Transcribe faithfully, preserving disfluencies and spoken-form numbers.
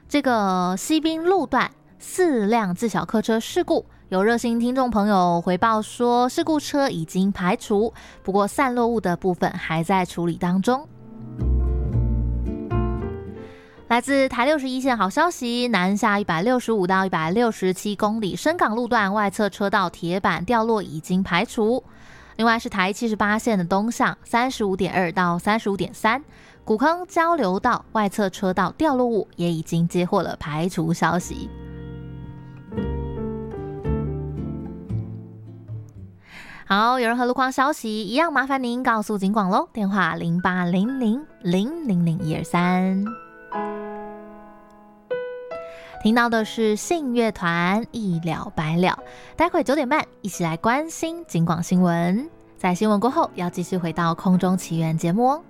这个西滨路段四辆自小客车事故，有热心听众朋友回报说，事故车已经排除，不过散落物的部分还在处理当中。来自台六十一线好消息，南下一百六十五到一百六十七公里深港路段外侧车道铁板掉落已经排除。另外是台七十八线的东向 三十五点二 到 三十五点三 古坑交流道外侧车道掉落物也已经接获了排除消息。好，有任何路况消息一样麻烦您告诉警广咯，电话零八零零零零零一二三。听到的是信乐团一了百了，待会九点半一起来关心警广新闻，在新闻过后要继续回到空中奇缘节目哦。